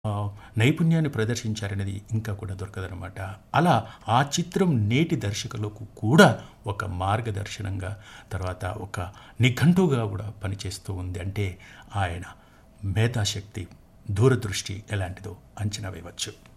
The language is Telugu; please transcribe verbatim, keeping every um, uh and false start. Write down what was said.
ఆహ్, నైపుణ్యాన్ని ప్రదర్శించారనేది ఇంకా కూడా దొరకదనమాట. అలా ఆ చిత్రం నేటి దర్శకులకు కూడా ఒక మార్గదర్శనంగా, తర్వాత ఒక నిఘంటువుగా గూడా పనిచేస్తూ ఉంది. అంటే ఆయన మేధాశక్తి, దూరదృష్టి ఎలాంటిదో అంచనా వేయవచ్చు.